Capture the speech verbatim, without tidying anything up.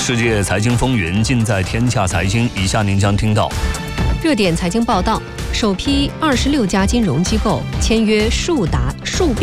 世界财经风云尽在天下财经。以下您将听到： 热点财经报道，首批二十六家金融机构签约数达数